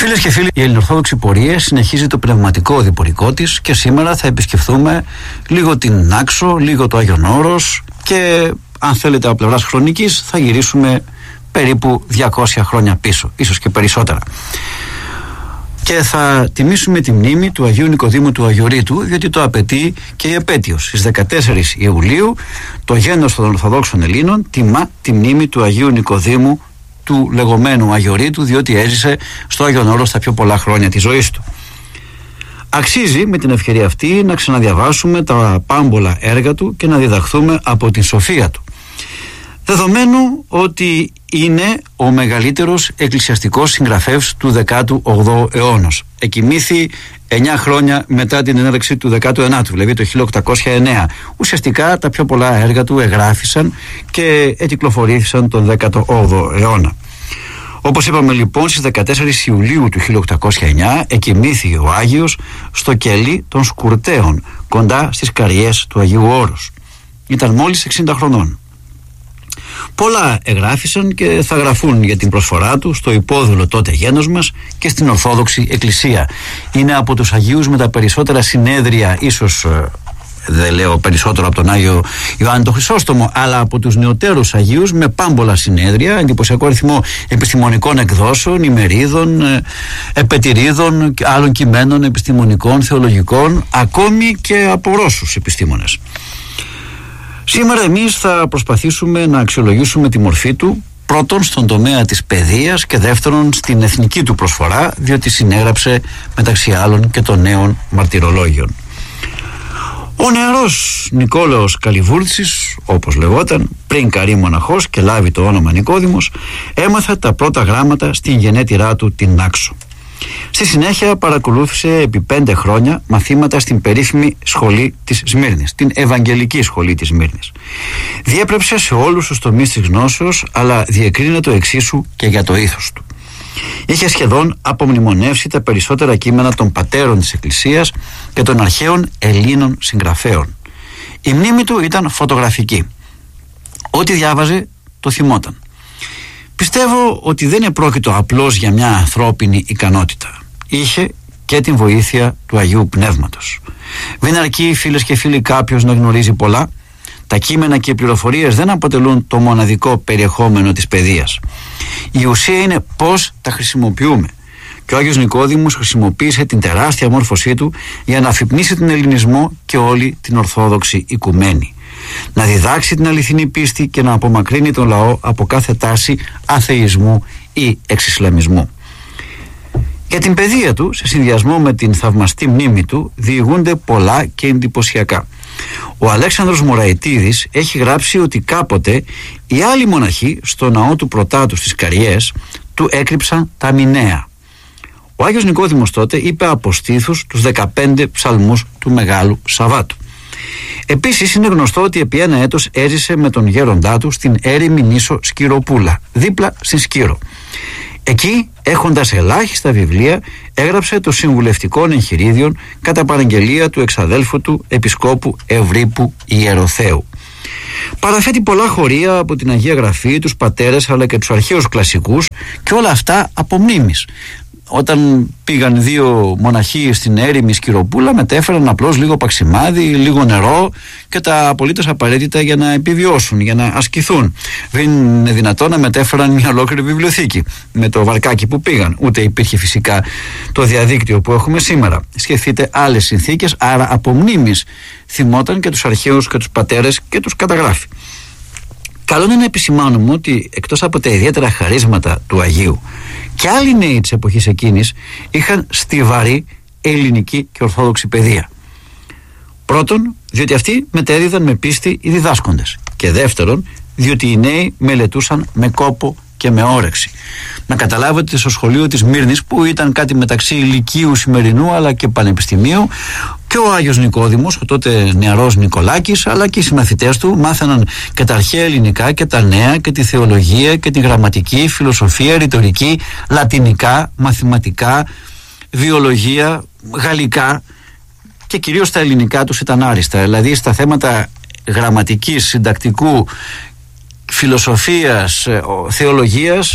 Φίλες και φίλοι, η Ελληνοορθόδοξη Πορεία συνεχίζει το πνευματικό οδηπορικό της και σήμερα θα επισκεφθούμε λίγο την Νάξο, λίγο το Άγιον Όρος και αν θέλετε από πλευράς χρονικής θα γυρίσουμε περίπου 200 χρόνια πίσω, ίσως και περισσότερα. Και θα τιμήσουμε τη μνήμη του Αγίου Νικοδήμου του Αγιορείτου, διότι το απαιτεί και η επέτειος. Στις 14 Ιουλίου το γένος των Ορθοδόξων Ελλήνων τιμά τη μνήμη του Αγίου Νικοδήμου του λεγόμενου Αγιορείτου, διότι έζησε στο Άγιον Όρος τα πιο πολλά χρόνια της ζωής του. Αξίζει με την ευκαιρία αυτή να ξαναδιαβάσουμε τα πάμπολα έργα του και να διδαχθούμε από την σοφία του. Δεδομένου ότι είναι ο μεγαλύτερος εκκλησιαστικός συγγραφέας του 18ου αιώνα. Εκοιμήθη 9 χρόνια μετά την έναρξη του 19ου, δηλαδή το 1809. Ουσιαστικά τα πιο πολλά έργα του εγγράφησαν και εκυκλοφορήθησαν τον 18ο αιώνα. Όπως είπαμε λοιπόν, στις 14 Ιουλίου του 1809 εκοιμήθη ο Άγιος στο κελί των Σκουρτέων, κοντά στις Καριές του Αγίου Όρους. Ήταν μόλις 60 χρονών. Πολλά εγγράφησαν και θα γραφούν για την προσφορά του στο υπόδουλο τότε γένος μας και στην Ορθόδοξη Εκκλησία. Είναι από τους Αγίους με τα περισσότερα συνέδρια, ίσως δεν λέω περισσότερο από τον Άγιο Ιωάννη τον Χρυσόστομο, αλλά από τους νεωτέρους Αγίους με πάμπολα συνέδρια, εντυπωσιακό αριθμό επιστημονικών εκδόσεων, ημερίδων, επετηρίδων, άλλων κειμένων επιστημονικών, θεολογικών, ακόμη και από Ρώσους επιστήμονες. Σήμερα εμείς θα προσπαθήσουμε να αξιολογήσουμε τη μορφή του, πρώτον στον τομέα της παιδείας και δεύτερον στην εθνική του προσφορά, διότι συνέγραψε μεταξύ άλλων και των νέων μαρτυρολόγιων. Ο νεαρός Νικόλαος Καλιβούρδης, όπως λεγόταν, πριν καρεί μοναχός και λάβει το όνομα Νικόδημος, έμαθε τα πρώτα γράμματα στην γενέτειρά του την Νάξο. Στη συνέχεια παρακολούθησε επί 5 χρόνια μαθήματα στην περίφημη σχολή της Σμύρνης, την Ευαγγελική Σχολή της Σμύρνης. Διέπρεψε σε όλους τους τομείς της γνώσεως, αλλά διεκρίνε το εξίσου και για το ήθος του. Είχε σχεδόν απομνημονεύσει τα περισσότερα κείμενα των πατέρων της Εκκλησίας και των αρχαίων Ελλήνων συγγραφέων. Η μνήμη του ήταν φωτογραφική. Ό,τι διάβαζε το θυμόταν. Πιστεύω ότι δεν επρόκειτο απλώς για μια ανθρώπινη ικανότητα. Είχε και την βοήθεια του Αγίου Πνεύματος. Δεν αρκεί, φίλες και φίλοι, κάποιος να γνωρίζει πολλά. Τα κείμενα και οι πληροφορίες δεν αποτελούν το μοναδικό περιεχόμενο της παιδείας. Η ουσία είναι πώς τα χρησιμοποιούμε. Και ο Άγιος Νικόδημος χρησιμοποίησε την τεράστια μόρφωσή του για να αφυπνίσει τον ελληνισμό και όλη την Ορθόδοξη οικουμένη. Να διδάξει την αληθινή πίστη και να απομακρύνει τον λαό από κάθε τάση αθεϊσμού ή εξισλαμισμού. Για την παιδεία του, σε συνδυασμό με την θαυμαστή μνήμη του, διηγούνται πολλά και εντυπωσιακά. Ο Αλέξανδρος Μωραϊτίδης έχει γράψει ότι κάποτε οι άλλοι μοναχοί στο ναό του Πρωτάτου στις Καριές του έκρυψαν τα μηνέα. Ο Άγιος Νικόδημος τότε είπε από στήθους τους 15 ψαλμούς του Μεγάλου Σαββάτου. Επίσης είναι γνωστό ότι επί ένα έτος έζησε με τον γέροντά του στην έρημη νήσο Σκυροπούλα, δίπλα στην Σκύρο. Εκεί, έχοντας ελάχιστα βιβλία, έγραψε το Συμβουλευτικών Εγχειρίδιων κατά παραγγελία του εξαδέλφου του Επισκόπου Ευρύπου Ιεροθέου. Παραθέτει πολλά χωρία από την Αγία Γραφή, τους πατέρες αλλά και τους αρχαίους κλασικούς και όλα αυτά από μνήμης. Όταν πήγαν 2 μοναχοί στην έρημη Σκυροπούλα, μετέφεραν απλώς λίγο παξιμάδι, λίγο νερό και τα απολύτως απαραίτητα για να επιβιώσουν, για να ασκηθούν. Δεν είναι δυνατόν να μετέφεραν μια ολόκληρη βιβλιοθήκη με το βαρκάκι που πήγαν. Ούτε υπήρχε φυσικά το διαδίκτυο που έχουμε σήμερα. Σκεφτείτε άλλες συνθήκες, άρα από μνήμης θυμόταν και τους αρχαίους και τους πατέρες και τους καταγράφει. Καλό είναι να επισημάνουμε ότι εκτός από τα ιδιαίτερα χαρίσματα του Αγίου, και άλλοι νέοι της εποχής εκείνης είχαν στιβαρή ελληνική και ορθόδοξη παιδεία. Πρώτον, διότι αυτοί μετέδιδαν με πίστη οι διδάσκοντες. Και δεύτερον, διότι οι νέοι μελετούσαν με κόπο και με όρεξη. Να καταλάβετε, στο σχολείο της Μύρνης, που ήταν κάτι μεταξύ ηλικίου σημερινού αλλά και πανεπιστημίου, και ο Άγιος Νικόδημος, ο τότε νεαρός Νικολάκης, αλλά και οι συμμαθητές του μάθαιναν και τα αρχαία ελληνικά και τα νέα και τη θεολογία και τη γραμματική, φιλοσοφία, ρητορική, λατινικά, μαθηματικά, βιολογία, γαλλικά, και κυρίως τα ελληνικά τους ήταν άριστα. Δηλαδή στα θέματα γραμματικής, συντακτικού, φιλοσοφίας, θεολογίας,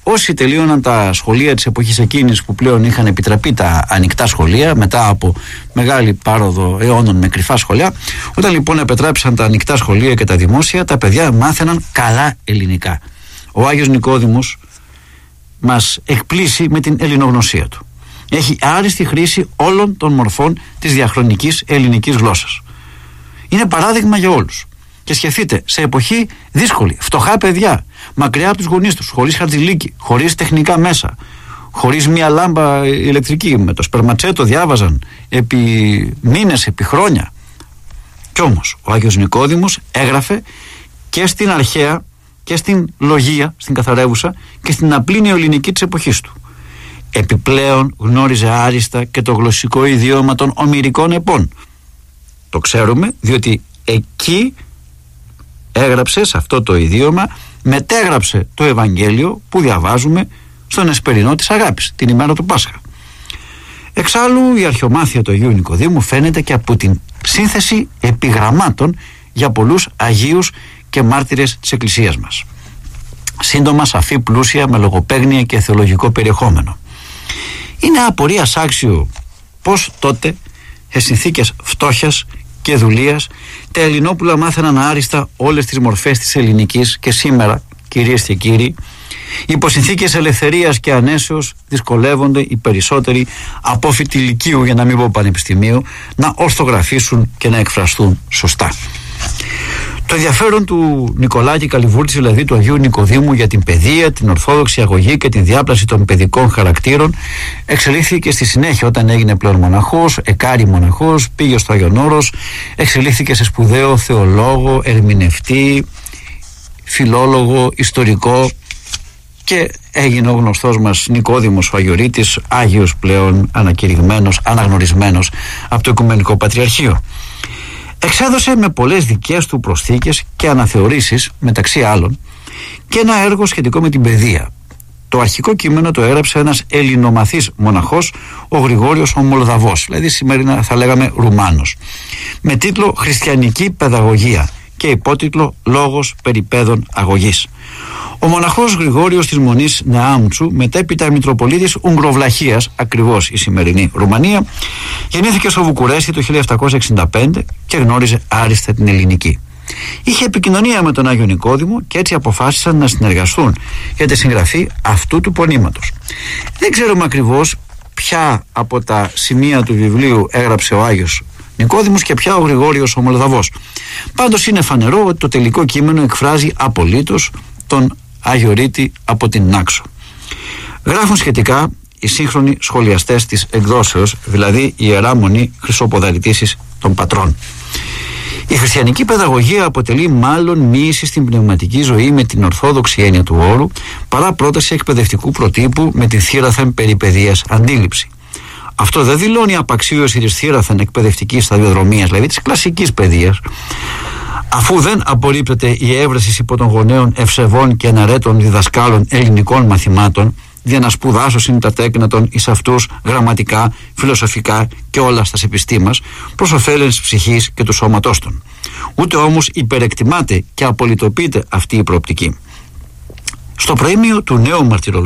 όσοι τελείωναν τα σχολεία της εποχής εκείνης που πλέον είχαν επιτραπεί τα ανοιχτά σχολεία μετά από μεγάλη πάροδο αιώνων με κρυφά σχολεία, όταν λοιπόν επετράπησαν τα ανοιχτά σχολεία και τα δημόσια, τα παιδιά μάθαιναν καλά ελληνικά. Ο Άγιος Νικόδημος μας εκπλήσει με την ελληνογνωσία του. Έχει άριστη χρήση όλων των μορφών της διαχρονικής ελληνικής γλώσσας. Είναι παράδειγμα για όλους. Και σκεφτείτε, σε εποχή δύσκολη, φτωχά παιδιά, μακριά από τους γονείς τους, χωρίς χαρτζηλίκι, χωρίς τεχνικά μέσα, χωρίς μία λάμπα ηλεκτρική, με το σπερματσέτο διάβαζαν επί μήνες, επί χρόνια. Κι όμως ο Άγιος Νικόδημος έγραφε και στην αρχαία και στην λογία, στην καθαρεύουσα, και στην απλή νεοελληνική της εποχής του. Επιπλέον γνώριζε άριστα και το γλωσσικό ιδίωμα των ομηρικών επών. Το ξέρουμε διότι εκεί έγραψε, σε αυτό το ιδίωμα μετέγραψε το Ευαγγέλιο που διαβάζουμε στον Εσπερινό της Αγάπης, την ημέρα του Πάσχα. Εξάλλου η αρχαιομάθεια του Αγίου Νικοδήμου φαίνεται και από την σύνθεση επιγραμμάτων για πολλούς Αγίους και μάρτυρες της Εκκλησίας μας. Σύντομα, σαφή, πλούσια, με λογοπαίγνια και θεολογικό περιεχόμενο. Είναι απορίας άξιο πως τότε, σε συνθήκες φτώχειας και δουλείας, τα Ελληνόπουλα μάθαιναν άριστα όλες τις μορφές της ελληνικής, και σήμερα, κυρίες και κύριοι, υπό συνθήκες ελευθερίας και ανέσεως δυσκολεύονται οι περισσότεροι απόφοιτοι λυκείου, για να μην πω πανεπιστημίου, να ορθογραφήσουν και να εκφραστούν σωστά. Το ενδιαφέρον του Νικολάκη Καλιβούρτση, δηλαδή του Αγίου Νικοδήμου, για την παιδεία, την ορθόδοξη αγωγή και την διάπλαση των παιδικών χαρακτήρων εξελίχθηκε στη συνέχεια όταν έγινε πλέον μοναχός, εκάρη μοναχός, πήγε στο Άγιον Όρος, εξελίχθηκε σε σπουδαίο θεολόγο, ερμηνευτή, φιλόλογο, ιστορικό και έγινε ο γνωστός μας Νικόδημος ο Αγιορείτης, Άγιος πλέον, ανακηρυγμένος, αναγνωρισμένος από το Οικουμενικό Πατριαρχείο. Εξέδωσε με πολλές δικές του προσθήκες και αναθεωρήσεις, μεταξύ άλλων, και ένα έργο σχετικό με την παιδεία. Το αρχικό κείμενο το έγραψε ένας ελληνομαθής μοναχός, ο Γρηγόριος ο Μολδαβός, δηλαδή σημερινά θα λέγαμε Ρουμάνος, με τίτλο «Χριστιανική Παιδαγωγία» και υπότιτλο «Λόγος περί παιδών αγωγής». Ο μοναχός Γρηγόριος της Μονής Νεάμτσου, μετέπειτα Μητροπολίτης Ουγγροβλαχίας, ακριβώς η σημερινή Ρουμανία, γεννήθηκε στο Βουκουρέστι το 1765 και γνώριζε άριστα την ελληνική. Είχε επικοινωνία με τον Άγιο Νικόδημο και έτσι αποφάσισαν να συνεργαστούν για τη συγγραφή αυτού του πονήματος. Δεν ξέρουμε ακριβώς ποια από τα σημεία του βιβλίου έγραψε ο Άγιος Νικόδημος και ποια ο Γρηγόριος ο Μολδαβός. Πάντως είναι φανερό ότι το τελικό κείμενο εκφράζει απολύτως τον Αγιορείτη από την Νάξο. Γράφουν σχετικά οι σύγχρονοι σχολιαστές της εκδόσεως, δηλαδή η Ιερά Μονή Χρυσοποδαρητήσης των Πατρών. Η χριστιανική παιδαγωγία αποτελεί μάλλον μοίηση στην πνευματική ζωή με την ορθόδοξη έννοια του όρου, παρά πρόταση εκπαιδευτικού προτύπου με τη θύραθεν περί παιδείας αντίληψη. Αυτό δεν δηλώνει απαξίωση της θύραθεν εκπαιδευτικής σταδιοδρομίας, δηλαδή της κλασικής παιδείας, αφού δεν απορρίπτεται η έβρεση υπό των γονέων ευσεβών και αναρέτων διδασκάλων ελληνικών μαθημάτων, για να σπουδάσωσιν τα τέκνα των εις αυτούς γραμματικά, φιλοσοφικά και όλα στα επιστήμας, προς ωφέλεν της ψυχής και του σώματός των. Ούτε όμως υπερεκτιμάται και απολυτοποιείται αυτή η προοπτική. Στο προήμιο του νέου μαρτυρολογίου